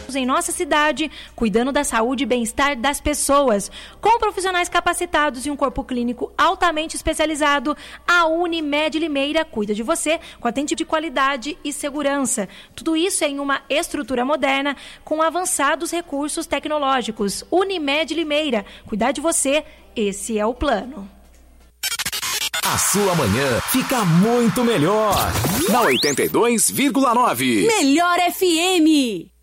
em nossa cidade, cuidando da saúde e bem-estar das pessoas. Com profissionais capacitados e um corpo clínico altamente especializado, a Unimed Limeira cuida de você com atendimento de qualidade e segurança. Tudo isso em uma estrutura moderna com avançados recursos tecnológicos. Unimed Limeira, cuidar de você, esse é o plano. A sua manhã fica muito melhor na 82,9. Melhor FM.